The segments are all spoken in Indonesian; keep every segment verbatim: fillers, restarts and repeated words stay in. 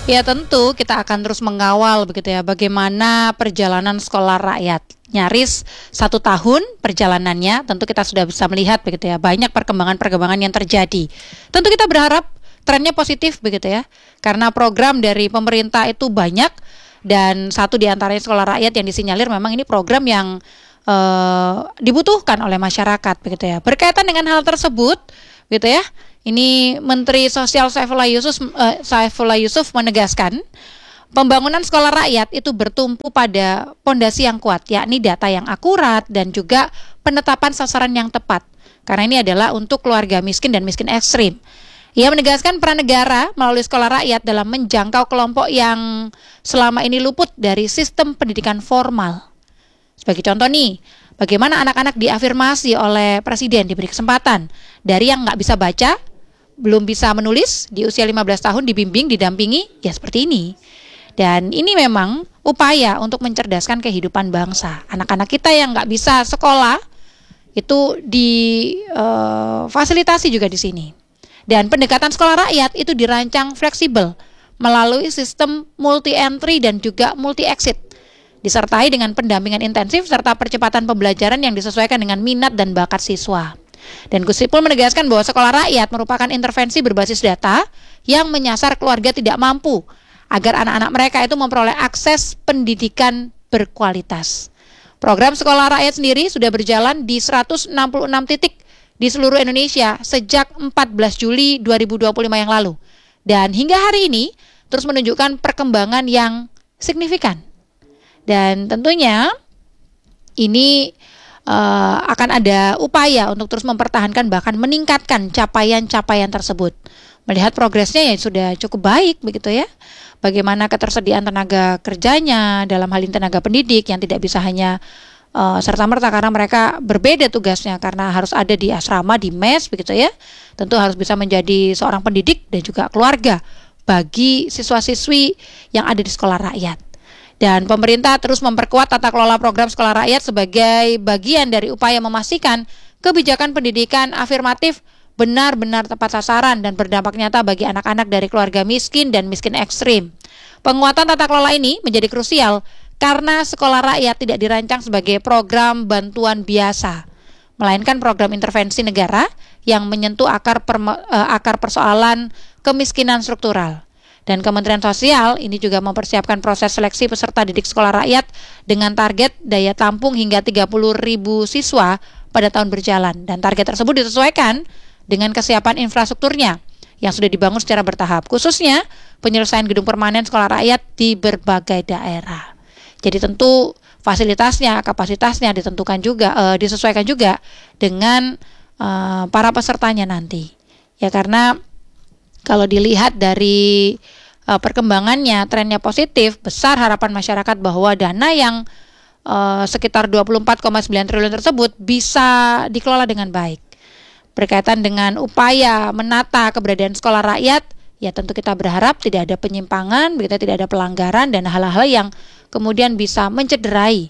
Ya tentu kita akan terus mengawal begitu ya bagaimana perjalanan sekolah rakyat. Nyaris satu tahun perjalanannya, tentu kita sudah bisa melihat begitu ya banyak perkembangan-perkembangan yang terjadi. Tentu kita berharap trennya positif begitu ya, karena program dari pemerintah itu banyak dan satu di antaranya sekolah rakyat yang disinyalir memang ini program yang uh, dibutuhkan oleh masyarakat begitu ya. Berkaitan dengan hal tersebut gitu ya, ini Menteri Sosial Saifullah Yusuf uh, Saifullah Yusuf menegaskan pembangunan sekolah rakyat itu bertumpu pada pondasi yang kuat, yakni data yang akurat dan juga penetapan sasaran yang tepat. Karena ini adalah untuk keluarga miskin dan miskin ekstrim. Ia menegaskan peran negara melalui sekolah rakyat dalam menjangkau kelompok yang selama ini luput dari sistem pendidikan formal. Sebagai contoh nih, bagaimana anak-anak diafirmasi oleh Presiden, diberi kesempatan dari yang nggak bisa baca, belum bisa menulis, di usia lima belas tahun dibimbing, didampingi, ya seperti ini. Dan ini memang upaya untuk mencerdaskan kehidupan bangsa. Anak-anak kita yang nggak bisa sekolah itu difasilitasi uh, juga di sini. Dan pendekatan sekolah rakyat itu dirancang fleksibel melalui sistem multi-entry dan juga multi-exit, disertai dengan pendampingan intensif serta percepatan pembelajaran yang disesuaikan dengan minat dan bakat siswa. Dan Gus Ipul menegaskan bahwa sekolah rakyat merupakan intervensi berbasis data yang menyasar keluarga tidak mampu, agar anak-anak mereka itu memperoleh akses pendidikan berkualitas. Program sekolah rakyat sendiri sudah berjalan di seratus enam puluh enam titik di seluruh Indonesia sejak empat belas Juli dua ribu dua puluh lima yang lalu. Dan hingga hari ini terus menunjukkan perkembangan yang signifikan. Dan tentunya ini uh, akan ada upaya untuk terus mempertahankan bahkan meningkatkan capaian-capaian tersebut. Melihat progresnya yang sudah cukup baik begitu ya. Bagaimana ketersediaan tenaga kerjanya dalam hal ini tenaga pendidik yang tidak bisa hanya Uh, serta-merta karena mereka berbeda tugasnya karena harus ada di asrama, di mes begitu ya. Tentu harus bisa menjadi seorang pendidik dan juga keluarga bagi siswa-siswi yang ada di sekolah rakyat. Dan pemerintah terus memperkuat tata kelola program sekolah rakyat sebagai bagian dari upaya memastikan kebijakan pendidikan afirmatif benar-benar tepat sasaran dan berdampak nyata bagi anak-anak dari keluarga miskin dan miskin ekstrim. Penguatan tata kelola ini menjadi krusial karena sekolah rakyat tidak dirancang sebagai program bantuan biasa, melainkan program intervensi negara yang menyentuh akar, perma, uh, akar persoalan kemiskinan struktural. Dan Kementerian Sosial ini juga mempersiapkan proses seleksi peserta didik sekolah rakyat dengan target daya tampung hingga tiga puluh ribu siswa pada tahun berjalan. Dan target tersebut disesuaikan dengan kesiapan infrastrukturnya yang sudah dibangun secara bertahap, khususnya penyelesaian gedung permanen sekolah rakyat di berbagai daerah. Jadi tentu fasilitasnya, kapasitasnya ditentukan juga, e, disesuaikan juga dengan e, para pesertanya nanti. Ya karena kalau dilihat dari e, perkembangannya, trennya positif, besar harapan masyarakat bahwa dana yang e, sekitar dua puluh empat koma sembilan triliun tersebut bisa dikelola dengan baik. Berkaitan dengan upaya menata keberadaan sekolah rakyat, ya tentu kita berharap tidak ada penyimpangan, begitu tidak ada pelanggaran dan hal-hal yang kemudian bisa mencederai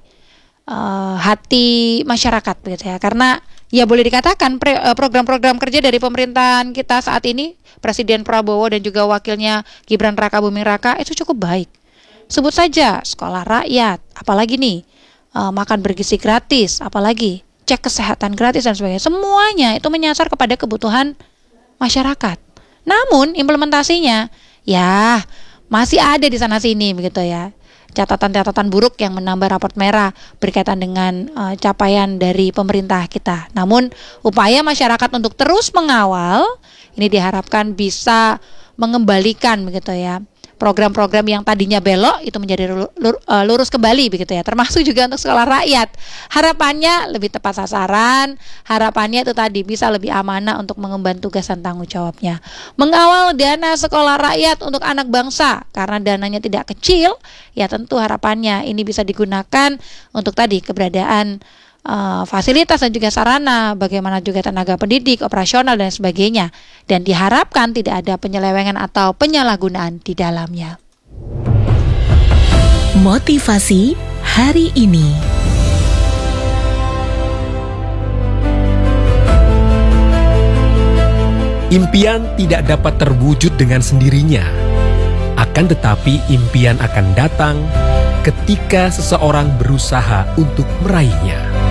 uh, hati masyarakat begitu ya. Karena ya boleh dikatakan pre, uh, program-program kerja dari pemerintahan kita saat ini, Presiden Prabowo dan juga wakilnya Gibran Raka Buming Raka itu cukup baik. Sebut saja sekolah rakyat, apalagi nih uh, makan bergizi gratis, apalagi cek kesehatan gratis dan sebagainya. Semuanya itu menyasar kepada kebutuhan masyarakat. Namun implementasinya ya masih ada di sana sini begitu ya. Catatan-catatan buruk yang menambah raport merah berkaitan dengan uh, capaian dari pemerintah kita. Namun upaya masyarakat untuk terus mengawal ini diharapkan bisa mengembalikan begitu ya program-program yang tadinya belok itu menjadi lurus kembali begitu ya, termasuk juga untuk sekolah rakyat. Harapannya lebih tepat sasaran, harapannya itu tadi bisa lebih amanah untuk mengemban tugas dan tanggung jawabnya. Mengawal dana sekolah rakyat untuk anak bangsa karena dananya tidak kecil, ya tentu harapannya ini bisa digunakan untuk tadi keberadaan Uh, fasilitas dan juga sarana, bagaimana juga tenaga pendidik, operasional dan sebagainya, dan diharapkan tidak ada penyelewengan atau penyalahgunaan di dalamnya. Motivasi hari ini. Impian tidak dapat terwujud dengan sendirinya. Akan Akan tetapi impian akan datang ketika seseorang berusaha untuk meraihnya.